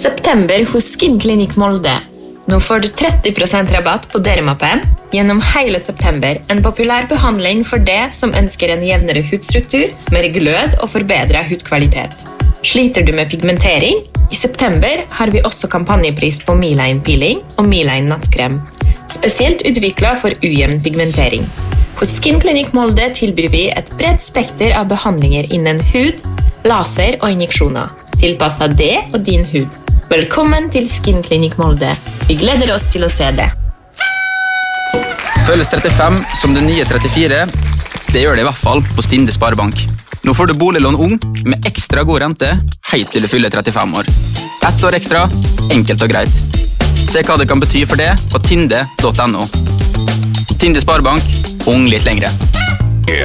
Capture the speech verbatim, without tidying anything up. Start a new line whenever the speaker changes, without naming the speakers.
September hos Skinklinikk Molde. Nå får du tretti prosent rabatt på Dermapen gjennom hele september. En populær behandling for det som ønsker en jevnere hudstruktur, mer glød og forbedret hudkvalitet. Sliter du med pigmentering? I september har vi også kampanjepris på Miline Peeling og Miline Nattkrem. Spesielt utviklet for ujevn pigmentering. Hos Skinklinikk Molde tilbyr vi et bredt spekter av behandlinger innen hud, laser og injeksjoner. Tilpasset det og din hud. Velkommen til Skinklinikk Molde. Vi gleder oss til å se det.
Føles trettifem som det nye trettifire? Det gjør det i hvert fall på Stinde Sparebank. Nå får du boliglån ung med ekstra god rente helt til du fyller trettifem år. Ett år ekstra, enkelt og greit. Se hva det kan bety for det på tinde punktum no. Tinde Sparebank, ung litt lengre.